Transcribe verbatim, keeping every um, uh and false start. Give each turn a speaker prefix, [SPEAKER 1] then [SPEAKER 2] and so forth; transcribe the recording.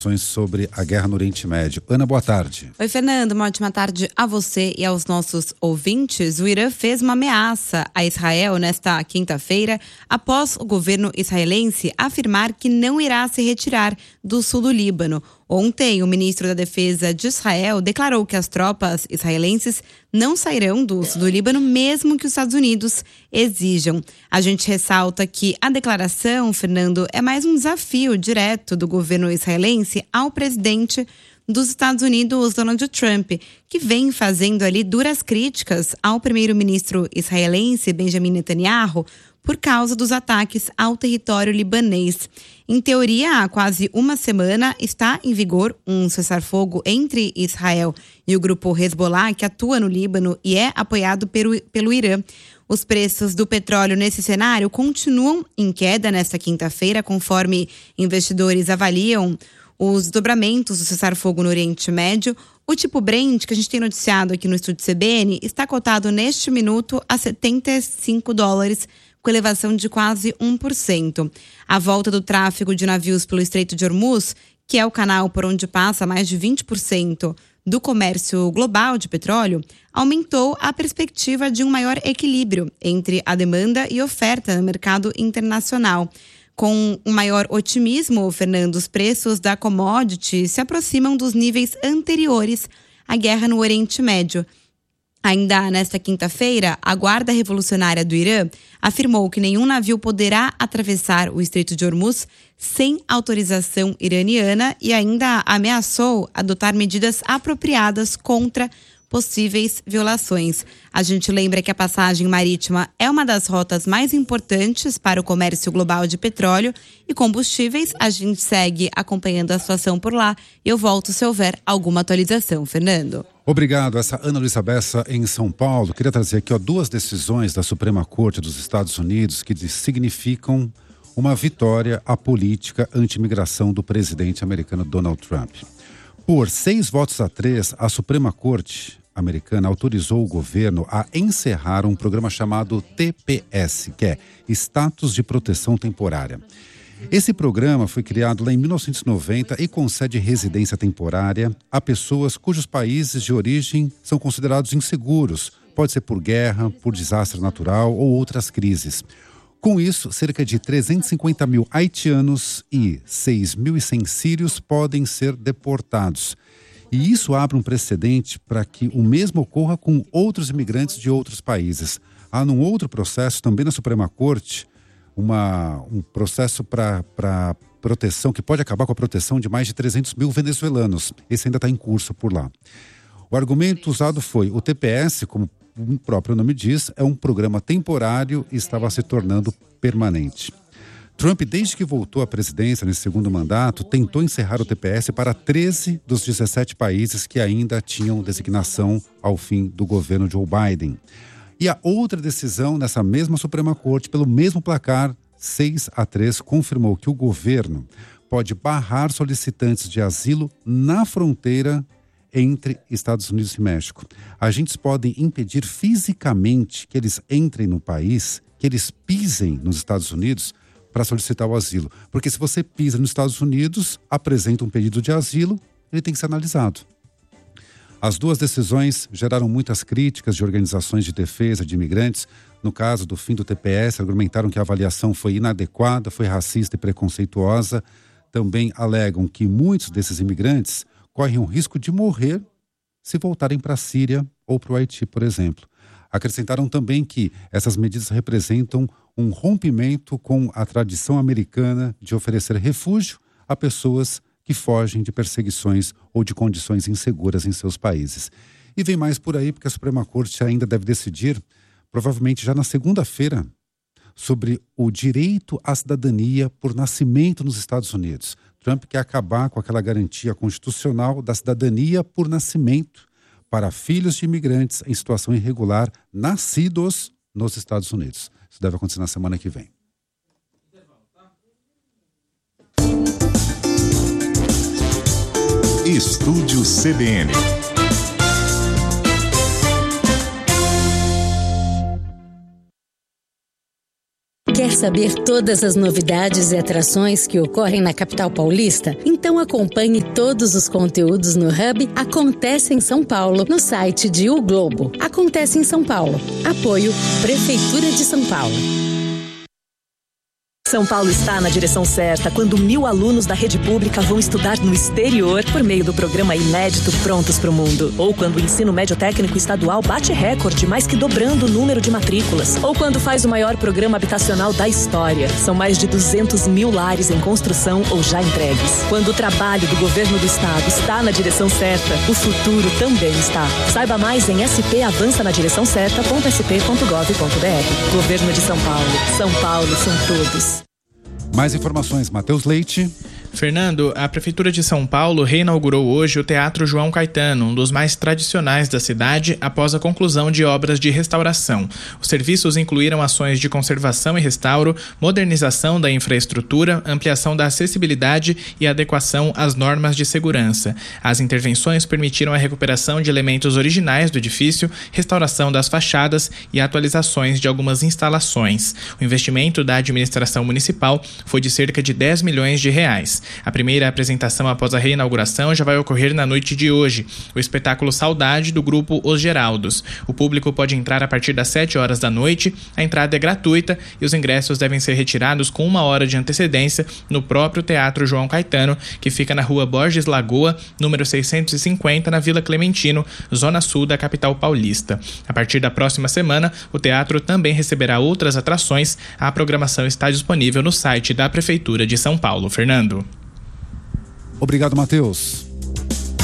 [SPEAKER 1] Sobre a guerra no Oriente Médio. Ana, boa tarde.
[SPEAKER 2] Oi, Fernando, uma ótima tarde a você e aos nossos ouvintes. O Irã fez uma ameaça a Israel nesta quinta-feira, após o governo israelense afirmar que não irá se retirar do sul do Líbano. Ontem, o ministro da Defesa de Israel declarou que as tropas israelenses não sairão do sul do Líbano, mesmo que os Estados Unidos exijam. A gente ressalta que a declaração, Fernando, é mais um desafio direto do governo israelense ao presidente dos Estados Unidos, Donald Trump, que vem fazendo ali duras críticas ao primeiro-ministro israelense, Benjamin Netanyahu, por causa dos ataques ao território libanês. Em teoria, há quase uma semana está em vigor um cessar-fogo entre Israel e o grupo Hezbollah, que atua no Líbano e é apoiado pelo, pelo Irã. Os preços do petróleo nesse cenário continuam em queda nesta quinta-feira, conforme investidores avaliam os dobramentos do cessar-fogo no Oriente Médio. O tipo Brent, que a gente tem noticiado aqui no estúdio C B N, está cotado neste minuto a setenta e cinco dólares, com elevação de quase um por cento. A volta do tráfego de navios pelo Estreito de Hormuz, que é o canal por onde passa mais de vinte por cento do comércio global de petróleo, aumentou a perspectiva de um maior equilíbrio entre a demanda e oferta no mercado internacional. Com um maior otimismo, Fernando, os preços da commodity se aproximam dos níveis anteriores à guerra no Oriente Médio. Ainda nesta quinta-feira, a Guarda Revolucionária do Irã afirmou que nenhum navio poderá atravessar o Estreito de Hormuz sem autorização iraniana e ainda ameaçou adotar medidas apropriadas contra possíveis violações. A gente lembra que a passagem marítima é uma das rotas mais importantes para o comércio global de petróleo e combustíveis. A gente segue acompanhando a situação por lá e eu volto se houver alguma atualização, Fernando.
[SPEAKER 1] Obrigado. Essa Ana Luísa Bessa em São Paulo. Queria trazer aqui ó, duas decisões da Suprema Corte dos Estados Unidos que significam uma vitória à política anti-imigração do presidente americano Donald Trump. Por seis votos a três, a Suprema Corte americana autorizou o governo a encerrar um programa chamado T P S, que é Status de Proteção Temporária. Esse programa foi criado lá em mil novecentos e noventa e concede residência temporária a pessoas cujos países de origem são considerados inseguros. Pode ser por guerra, por desastre natural ou outras crises. Com isso, cerca de trezentos e cinquenta mil haitianos e seis mil e cem sírios podem ser deportados. E isso abre um precedente para que o mesmo ocorra com outros imigrantes de outros países. Há num outro processo, também na Suprema Corte, uma, um processo para proteção, que pode acabar com a proteção de mais de trezentos mil venezuelanos. Esse ainda está em curso por lá. O argumento usado foi: o T P S, como o próprio nome diz, é um programa temporário e estava se tornando permanente. Trump, desde que voltou à presidência nesse segundo mandato, tentou encerrar o T P S para treze dos dezessete países que ainda tinham designação ao fim do governo Joe Biden. E a outra decisão nessa mesma Suprema Corte, pelo mesmo placar, seis a três, confirmou que o governo pode barrar solicitantes de asilo na fronteira entre Estados Unidos e México. Agentes podem impedir fisicamente que eles entrem no país, que eles pisem nos Estados Unidos para solicitar o asilo. Porque se você pisa nos Estados Unidos, apresenta um pedido de asilo, ele tem que ser analisado. As duas decisões geraram muitas críticas de organizações de defesa de imigrantes. No caso do fim do T P S, argumentaram que a avaliação foi inadequada, foi racista e preconceituosa. Também alegam que muitos desses imigrantes correm o risco de morrer se voltarem para a Síria ou para o Haiti, por exemplo. Acrescentaram também que essas medidas representam um rompimento com a tradição americana de oferecer refúgio a pessoas que fogem de perseguições ou de condições inseguras em seus países. E vem mais por aí, porque a Suprema Corte ainda deve decidir, provavelmente já na segunda-feira, sobre o direito à cidadania por nascimento nos Estados Unidos. Trump quer acabar com aquela garantia constitucional da cidadania por nascimento para filhos de imigrantes em situação irregular nascidos nos Estados Unidos. Isso deve acontecer na semana que vem.
[SPEAKER 3] Estúdio C B N.
[SPEAKER 4] Quer saber todas as novidades e atrações que ocorrem na capital paulista? Então acompanhe todos os conteúdos no Hub Acontece em São Paulo, no site de O Globo. Acontece em São Paulo. Apoio Prefeitura de São Paulo.
[SPEAKER 5] São Paulo está na direção certa quando mil alunos da rede pública vão estudar no exterior por meio do programa inédito Prontos para o Mundo. Ou quando o ensino médio técnico estadual bate recorde, mais que dobrando o número de matrículas. Ou quando faz o maior programa habitacional da história. São mais de duzentos mil lares em construção ou já entregues. Quando o trabalho do governo do estado está na direção certa, o futuro também está. Saiba mais em s p avança na direção certa ponto s p ponto gov ponto b r. Governo de São Paulo. São Paulo são todos.
[SPEAKER 1] Mais informações, Matheus Leite.
[SPEAKER 6] Fernando, a Prefeitura de São Paulo reinaugurou hoje o Teatro João Caetano, um dos mais tradicionais da cidade, após a conclusão de obras de restauração. Os serviços incluíram ações de conservação e restauro, modernização da infraestrutura, ampliação da acessibilidade e adequação às normas de segurança. As intervenções permitiram a recuperação de elementos originais do edifício, restauração das fachadas e atualizações de algumas instalações. O investimento da administração municipal foi de cerca de dez milhões de reais. A primeira apresentação após a reinauguração já vai ocorrer na noite de hoje. O espetáculo Saudade, do grupo Os Geraldos. O público pode entrar a partir das sete horas da noite. A entrada é gratuita e os ingressos devem ser retirados com uma hora de antecedência no próprio Teatro João Caetano, que fica na rua Borges Lagoa, número seiscentos e cinquenta, na Vila Clementino, zona sul da capital paulista. A partir da próxima semana, o teatro também receberá outras atrações. A programação está disponível no site da Prefeitura de São Paulo. Fernando.
[SPEAKER 1] Obrigado, Matheus.